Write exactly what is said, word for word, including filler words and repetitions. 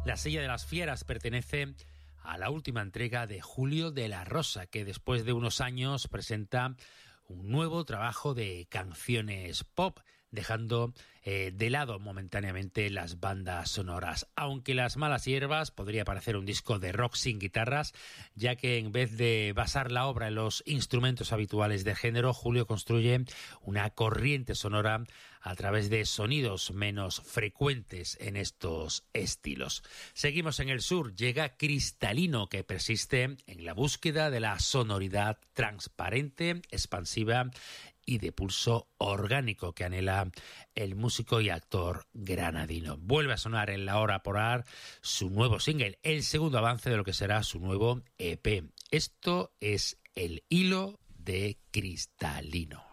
La Silla de las Fieras pertenece a la última entrega de Julio de la Rosa, que después de unos años presenta un nuevo trabajo de canciones pop, dejando eh, de lado momentáneamente las bandas sonoras. Aunque Las Malas Hierbas podría parecer un disco de rock sin guitarras, ya que en vez de basar la obra en los instrumentos habituales del género, Julio construye una corriente sonora a través de sonidos menos frecuentes en estos estilos. Seguimos en el sur. Llega Cristalino, que persiste en la búsqueda de la sonoridad transparente, expansiva y de pulso orgánico que anhela el músico y actor granadino. Vuelve a sonar en La Hora Polar su nuevo single, el segundo avance de lo que será su nuevo E P. Esto es El Hilo de Cristalino.